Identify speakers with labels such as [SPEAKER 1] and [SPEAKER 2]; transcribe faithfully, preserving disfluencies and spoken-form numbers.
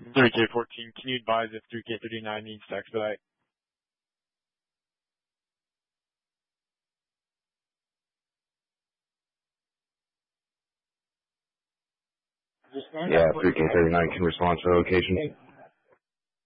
[SPEAKER 1] three K fourteen, can you advise if three K thirty-nine needs to expedite?
[SPEAKER 2] Yeah, three K thirty-nine can respond to the location.